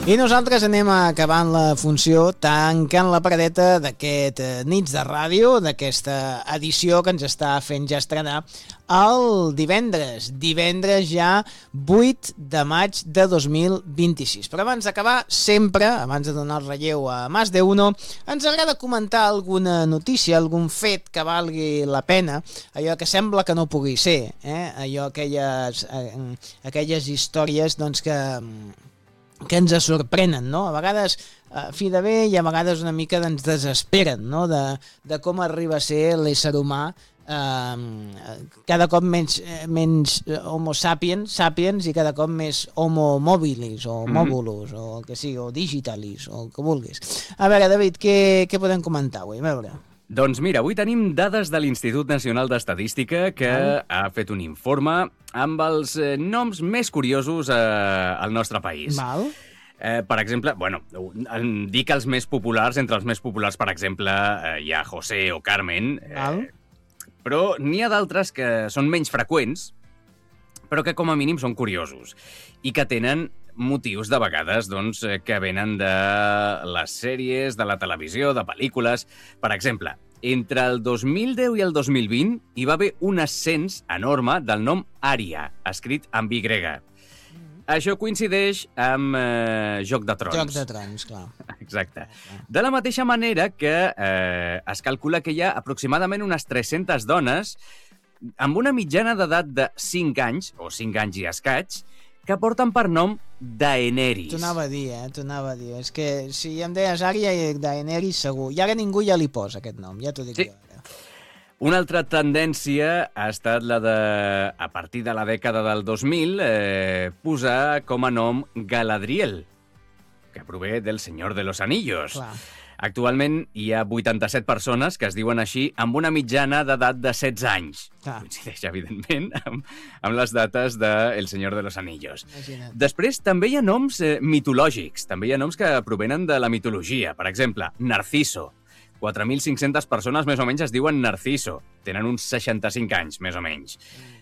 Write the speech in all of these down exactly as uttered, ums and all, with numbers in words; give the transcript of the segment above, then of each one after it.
I nosaltres anem acabant la funció, tancant la paradeta d'aquest nits de ràdio, d'aquesta edició que ens està fent ja estrenar el divendres, divendres ja vuit de maig de dos mil vint-i-sis. Però abans d'acabar, sempre, abans de donar el relleu a Más de Uno, ens agrada comentar alguna notícia, algun fet que valgui la pena, allò que sembla que no pugui ser, eh? allò, aquelles, eh, aquelles històries doncs, que... que ens sorprenen, no? A vegades a fi de bé i a vegades una mica ens desesperen, no? De, de com arriba a ser l'ésser humà eh, cada cop menys, menys homo sapiens, sapiens i cada cop més homo mobilis o Mhm. móbulos o el que sigui, o digitalis o el que vulguis. A veure, David, què, què podem comentar avui? A veure... Doncs mira, avui tenim dades de l'Institut Nacional d'Estadística que Val. ha fet un informe amb els eh, noms més curiosos eh, al nostre país. Val. Eh, per exemple, bueno, en dic els més populars, entre els més populars, per exemple, eh, hi ha José o Carmen, Val. eh, però n'hi ha d'altres que són menys freqüents, però que com a mínim són curiosos i que tenen motius de vegades doncs, eh, que venen de les sèries, de la televisió, de pel·lícules. Per exemple, entre el dos mil deu i el dos mil vint hi va haver un ascens enorme del nom Ària, escrit amb Y. Això coincideix amb eh, Joc de Trons. Joc de Trons, clar. Exacte. De la mateixa manera que eh, es calcula que hi ha aproximadament unes tres-centes dones amb una mitjana d'edat de cinc anys, o cinc anys i escaig, que porten per nom Daenerys. T'ho anava a dir, eh? T'ho anava a dir. És que si em deies Ària i Daenerys, segur. I ara ningú ja li posa aquest nom, ja t'ho dic Sí. jo. Una altra tendència ha estat la de, a partir de la dècada del dos mil, eh, posar com a nom Galadriel, que prové del Senyor de los Anillos. Clar. Actualment hi ha vuitanta-set persones que es diuen així amb una mitjana d'edat de setze anys. Clar. Coincideix, evidentment, amb, amb les dates de El Senyor de los Anillos. Imagina't. Després també hi ha noms eh, mitològics, també hi ha noms que provenen de la mitologia. Per exemple, Narciso. quatre mil cinc-centes persones més o menys es diuen Narciso. Tenen uns seixanta-cinc anys, més o menys.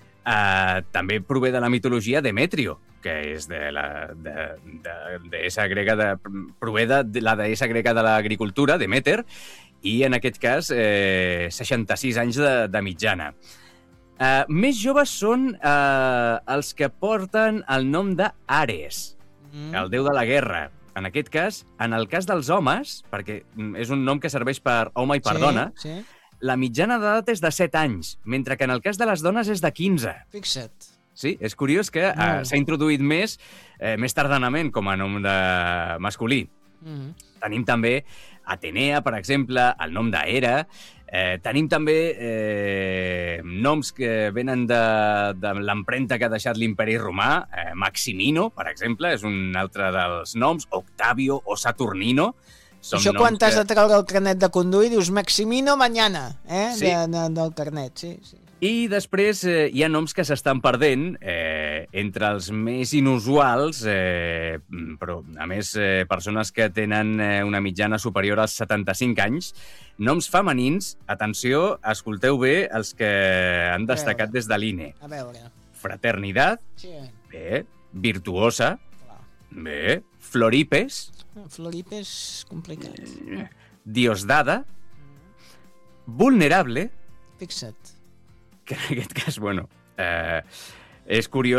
Uh, també prové de la mitologia Demetrio, que és de la de, de, deessa grega de, prové de la deessa grega de l'agricultura, Demeter, i en aquest cas eh, seixanta-sis anys de, de mitjana. Uh, més joves són uh, els que porten el nom d'Ares, Mm. el déu de la guerra. En aquest cas, en el cas dels homes, perquè és un nom que serveix per home i per Sí, dona, sí. la mitjana d'edat és de set anys, mentre que en el cas de les dones és de quinze. Fixa't. Sí, és curiós que eh, Molt. s'ha introduït més, eh, més tardanament com a nom de masculí. Mm. Tenim també Atenea, per exemple, el nom d'Hera. Eh, tenim també eh, noms que venen de, de l'empremta que ha deixat l'imperi romà. Eh, Maximino, per exemple, és un altre dels noms. Octavio o Saturnino. Són Això noms quan t'has que- de treure el carnet de conduir dius Maximino mañana, eh? Sí. De, de, del carnet, sí, sí. I després eh, hi ha noms que s'estan perdent, eh, entre els més inusuals, eh, però a més eh, persones que tenen eh, una mitjana superior als setanta-cinc anys, noms femenins, atenció, escolteu bé els que han destacat veure. des de l'I N E. A veure. Fraternidad, Sí, bé. Virtuosa, clar. bé. Floripes, Floripe és complicat. Diosdada, Vulnerable, Fixa't. que en aquest cas, bueno, eh, és curiós